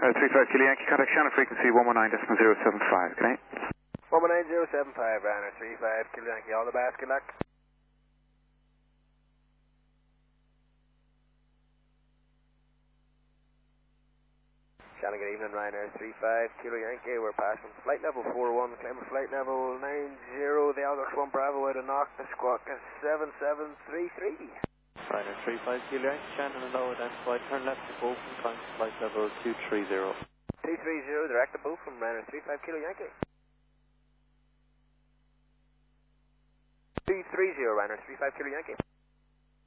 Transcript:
35 Kilo Yankee, contact Shannon frequency 119.075, good night. 119.075, Ryanair 35 Kilo Yankee, all the best, good luck. Shannon, good evening, Ryanair 35 Kilo Yankee, we're passing flight level 41, claiming flight level 90, the Algox 1 Bravo out of Knock, the squawk is 7733. Ryanair 35 Kilo Yankee, Shannon and low identified, turn left to Bolton, climb flight level 230. 230, direct to Bolt from Ryanair 35 Kilo Yankee. 230, Ryanair 35 Kilo Yankee.